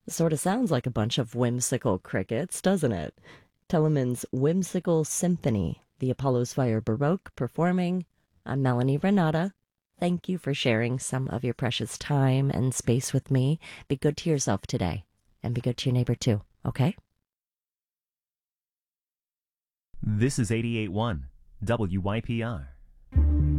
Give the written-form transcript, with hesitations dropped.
Sort of sounds like a bunch of whimsical crickets, doesn't it? Telemann's Whimsical Symphony, the Apollo's Fire Baroque performing. I'm Melanie Renata. Thank you for sharing some of your precious time and space with me. Be good to yourself today and be good to your neighbor too, okay? This is 88.1 WYPR.